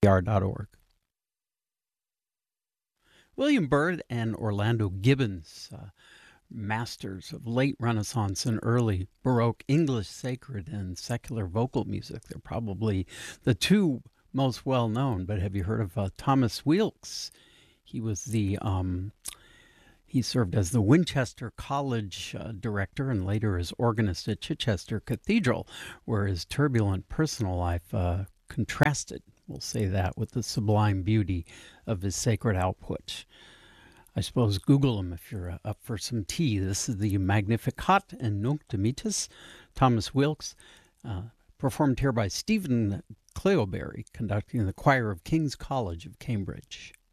www.ccr.org. William Byrd and Orlando Gibbons, masters of late Renaissance and early Baroque English sacred and secular vocal music. They're probably the two most well known, but have you heard of Thomas Weelkes? He was he served as the Winchester College director and later as organist at Chichester Cathedral, where his turbulent personal life contrasted, we'll say that, with the sublime beauty of his sacred output. I suppose Google him if you're up for some tea. This is the Magnificat and Nunc Dimittis, Thomas Weelkes, performed here by Stephen Cleoberry, conducting the choir of King's College of Cambridge.